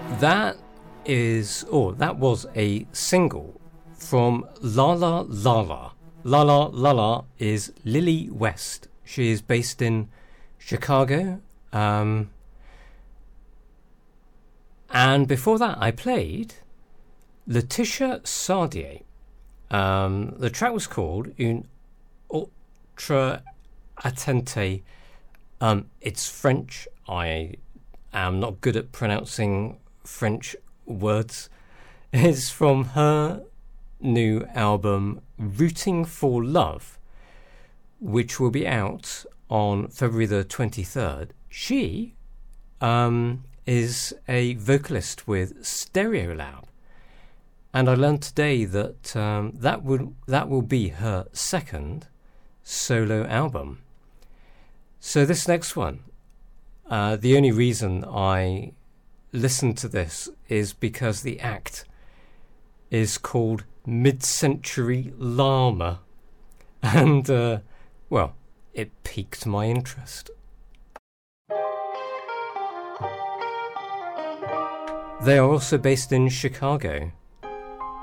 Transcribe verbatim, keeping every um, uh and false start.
That is, or that was a single from Lala Lala. Lala Lala is Lily West. She is based in Chicago. Um, and before that, I played Laetitia Sadier. Um, the track was called Un Autre Attente. Um, it's French. I am not good at pronouncing French words. It's from her new album Rooting for Love, which will be out on February the twenty-third. She um, is a vocalist with Stereolab, and I learned today that um, that would that will be her second solo album. So this next one, uh, the only reason I listen to this is because the act is called Mid-Century Llama, and uh, well, it piqued my interest. They are also based in Chicago.